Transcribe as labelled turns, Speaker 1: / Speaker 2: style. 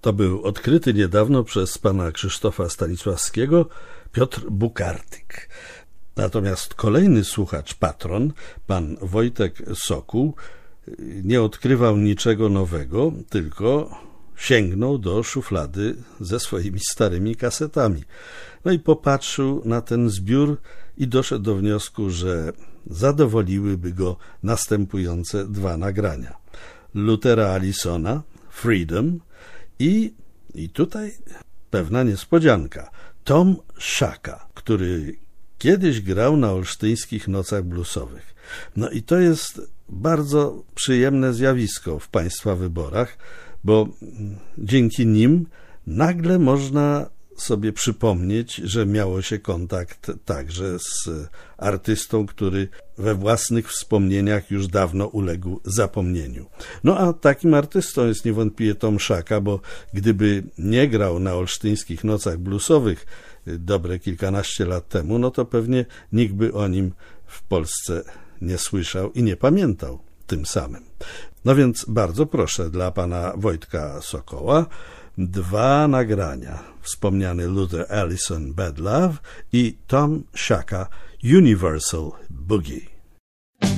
Speaker 1: To był odkryty niedawno przez pana Krzysztofa Stanisławskiego Piotr Bukartyk. Natomiast kolejny słuchacz, patron, pan Wojtek Sokół, nie odkrywał niczego nowego, tylko sięgnął do szuflady ze swoimi starymi kasetami. No i popatrzył na ten zbiór i doszedł do wniosku, że zadowoliłyby go następujące dwa nagrania. Luthera Allisona, Freedom i tutaj pewna niespodzianka, Tom Shaka, który kiedyś grał na olsztyńskich nocach bluesowych. No i to jest bardzo przyjemne zjawisko w państwa wyborach, bo dzięki nim nagle można sobie przypomnieć, że miało się kontakt także z artystą, który we własnych wspomnieniach już dawno uległ zapomnieniu. No a takim artystą jest niewątpliwie Tom Shaka, bo gdyby nie grał na olsztyńskich nocach bluesowych dobre kilkanaście lat temu, no to pewnie nikt by o nim w Polsce nie słyszał i nie pamiętał tym samym. No więc bardzo proszę dla pana Wojtka Sokoła dwa nagrania. Wspomniany Luther Allison Bad Love i Tom Shaka Universal Boogie.